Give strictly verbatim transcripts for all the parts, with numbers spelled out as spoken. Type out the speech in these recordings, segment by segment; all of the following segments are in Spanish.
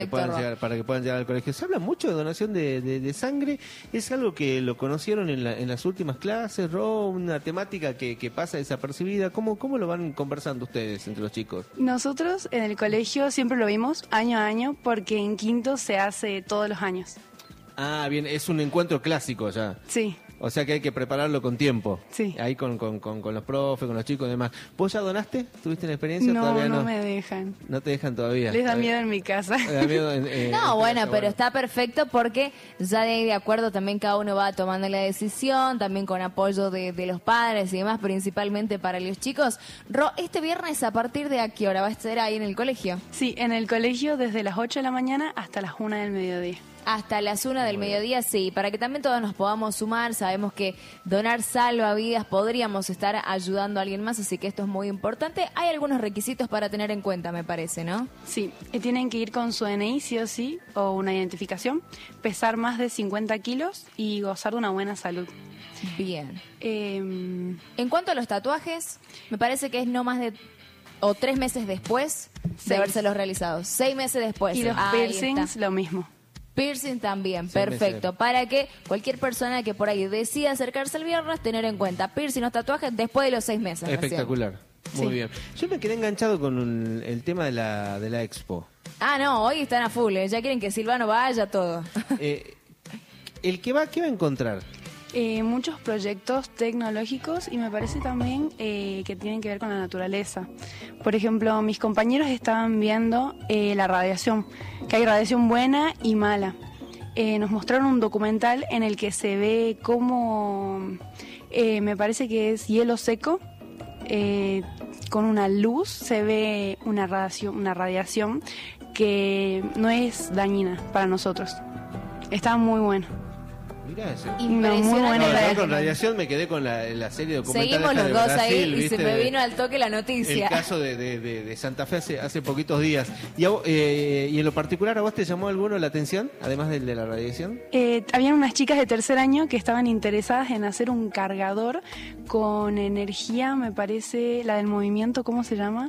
Que puedan llegar, para que puedan llegar al colegio. Se habla mucho de donación de, de, de sangre. ¿Es algo que lo conocieron en, la, en las últimas clases, Ro? ¿Una temática que, que pasa desapercibida? ¿Cómo, ¿Cómo lo van conversando ustedes entre los chicos? Nosotros en el colegio siempre lo vimos año a año porque en quinto se hace todos los años. Ah, bien, es un encuentro clásico ya. Sí. O sea que hay que prepararlo con tiempo. Sí. Ahí con, con, con, con los profes, con los chicos y demás. ¿Vos ya donaste? ¿Tuviste una experiencia? No, Todavía no, no me dejan. No te dejan todavía. Les da miedo en mi casa. Les da miedo en, eh, No, en bueno, casa, pero está perfecto porque ya de ahí de acuerdo también cada uno va tomando la decisión, también con apoyo de, de los padres y demás, principalmente para los chicos. Ro, este viernes, ¿a partir de a qué hora va a estar ahí en el colegio? Sí, en el colegio desde las ocho de la mañana hasta las una del mediodía. Hasta las una del mediodía, sí, para que también todos nos podamos sumar. Sabemos que donar salva vidas, podríamos estar ayudando a alguien más, así que esto es muy importante. Hay algunos requisitos para tener en cuenta, me parece, ¿no? Sí, eh, tienen que ir con su D N I, sí o sí, o una identificación, pesar más de cincuenta kilos y gozar de una buena salud. Bien. Eh, En cuanto a los tatuajes, me parece que es no más de... o tres meses después de Seis. habérselos realizado. Seis meses después. y los Ahí piercings, está. lo mismo. Piercing también, Sí, perfecto. me sé. Para que cualquier persona que por ahí decida acercarse el viernes, tener en cuenta piercing o tatuajes después de los seis meses. recién. Espectacular. Muy Sí. bien. Yo me quedé enganchado con un- el tema de la, de la expo. Ah, no, hoy están a full, ¿eh? Ya quieren que Silvano vaya, todo. Eh, el que va, ¿qué va a encontrar? Eh, muchos proyectos tecnológicos y me parece también eh, que tienen que ver con la naturaleza. Por ejemplo, mis compañeros estaban viendo eh, la radiación, que hay radiación buena y mala. Eh, nos mostraron un documental en el que se ve cómo, eh, me parece que es hielo seco, eh, con una luz se ve una radiación, una radiación que no es dañina para nosotros. Está muy bueno. Mirá ese. Impresionante. muy buena No, la yo con de- radiación me quedé con la, la serie documental Seguimos esta los de dos Brasil, ahí y ¿viste? se me vino al toque la El noticia. caso de, de, de, de Santa Fe hace, hace poquitos días. ¿Y, a vos- eh, ¿Y en lo particular a vos te llamó alguno la atención, además del de la radiación? Eh, habían unas chicas de tercer año que estaban interesadas en hacer un cargador con energía, me parece, la del movimiento, ¿cómo se llama?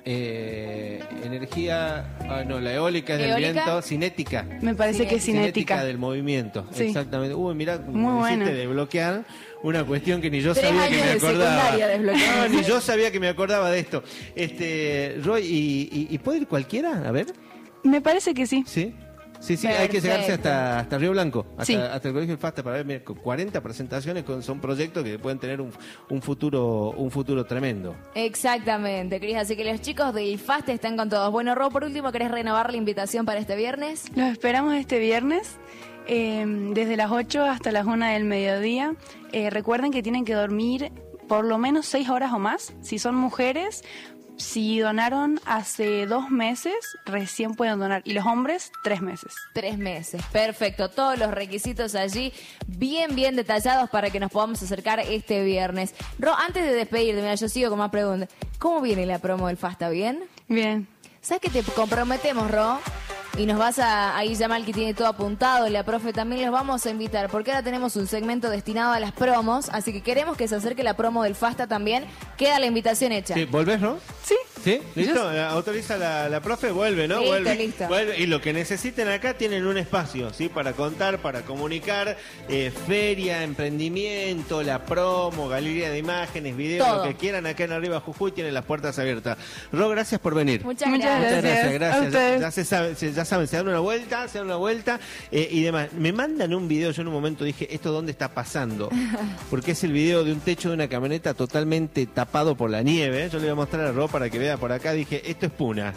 Eh, energía, ah, no, la eólica es del ¿Eólica? viento, cinética. Me parece que es cinética. del movimiento, Sí. exactamente. Uy, mirá, Muy me buena. hiciste desbloquear una cuestión que ni yo Tres sabía que años me de acordaba. secundaria desbloqueados. No, ni yo sabía que me acordaba de esto. Este, Roy, ¿y, y, y puede ir cualquiera? A ver, Me parece que sí. ¿sí? Sí, sí, hay que llegarse Perfecto. hasta, hasta Río Blanco, hasta, Sí. hasta el Colegio del FASTA para ver, mira, con cuarenta presentaciones, con, son proyectos que pueden tener un, un futuro un futuro tremendo. Exactamente, Cris. Así que los chicos del FASTE están con todos. Bueno, Ro, por último, ¿querés renovar la invitación para este viernes? Los esperamos este viernes, eh, desde las ocho hasta las una del mediodía. Eh, recuerden que tienen que dormir por lo menos seis horas o más. Si son mujeres, si donaron hace dos meses, recién pueden donar. Y los hombres, tres meses. Tres meses, perfecto. Todos los requisitos allí bien, bien detallados para que nos podamos acercar este viernes. Ro, antes de despedirte, mira, yo sigo con más preguntas. ¿Cómo viene la promo del FASTA? ¿Bien? Bien. ¿Sabes que te comprometemos, Ro? Y nos vas a ahí llamar que tiene todo apuntado, y la profe también los vamos a invitar, porque ahora tenemos un segmento destinado a las promos, así que queremos que se acerque la promo del FASTA también. Queda la invitación hecha. Sí, ¿volvés, no? Sí. ¿Sí? ¿Listo? Autoriza la, la profe, vuelve, ¿no? Listo, vuelve, listo. vuelve. Y lo que necesiten acá tienen un espacio, ¿sí? Para contar, para comunicar, eh, feria, emprendimiento, la promo, galería de imágenes, videos, Todo. lo que quieran acá en Arriba Jujuy, tienen las puertas abiertas. Ro, gracias por venir. Muchas, Muchas gracias. Muchas gracias, A gracias. ustedes. Ya, se sabe, se- ya saben, se dan una vuelta, se dan una vuelta eh, y demás. Me mandan un video, yo en un momento dije, ¿esto dónde está pasando? Porque es el video de un techo de una camioneta totalmente tapado por la nieve. Yo le voy a mostrar a Ro para que vea por acá. Dije, esto es Puna.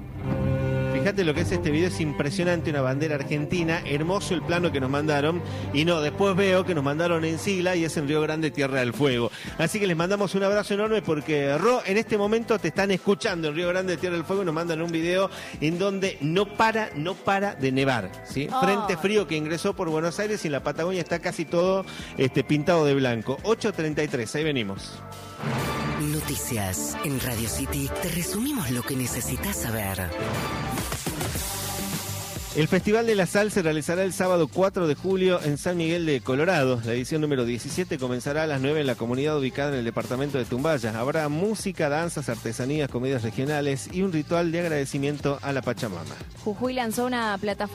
Fíjate lo que es este video, es impresionante, una bandera argentina, hermoso el plano que nos mandaron, y no, después veo que nos mandaron en sigla y es en Río Grande, Tierra del Fuego. Así que les mandamos un abrazo enorme porque, Ro, en este momento te están escuchando en Río Grande, Tierra del Fuego, y nos mandan un video en donde no para, no para de nevar, ¿sí? Oh. Frente frío que ingresó por Buenos Aires y en la Patagonia está casi todo este, pintado de blanco. ocho treinta y tres, ahí venimos. Noticias. En Radio City te resumimos lo que necesitas saber. El Festival de la Sal se realizará el sábado cuatro de julio en San Miguel de Colorado. La edición número diecisiete comenzará a las nueve en la comunidad ubicada en el departamento de Tumbaya. Habrá música, danzas, artesanías, comidas regionales y un ritual de agradecimiento a la Pachamama. Jujuy lanzó una plataforma